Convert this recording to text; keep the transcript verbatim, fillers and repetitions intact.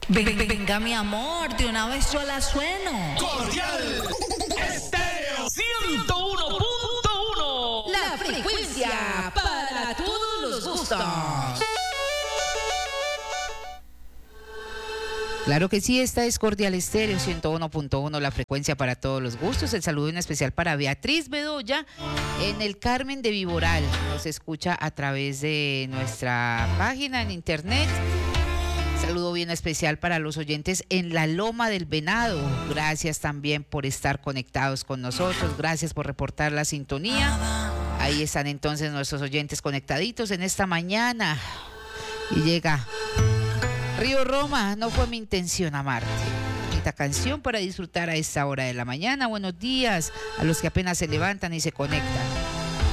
Ven, ven, venga, mi amor, de una vez yo la sueno. Cordial Estéreo ciento uno punto uno. La frecuencia para todos los gustos. Claro que sí, esta es Cordial Estéreo ciento uno punto uno, la frecuencia para todos los gustos. El saludo en especial para Beatriz Bedoya en el Carmen de Viboral. Nos escucha a través de nuestra página en internet. Saludo bien especial para los oyentes en la Loma del Venado. Gracias también por estar conectados con nosotros. Gracias por reportar la sintonía. Ahí están entonces nuestros oyentes conectaditos en esta mañana. Y llega Río Roma, no fue mi intención amarte. Bonita canción para disfrutar a esta hora de la mañana. Buenos días a los que apenas se levantan y se conectan.